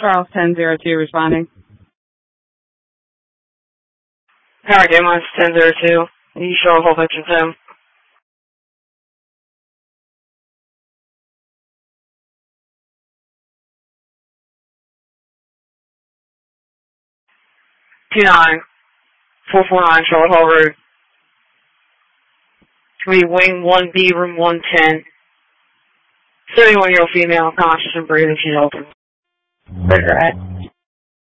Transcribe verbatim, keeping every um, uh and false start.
Charles ten zero two responding. Tower Gamma ten zero two. You show a whole bunch of them. two nine four four nine Charlotte Hall Road. We wing one B, room one ten. seventy-one-year-old female, conscious and breathing. She's open. Regret.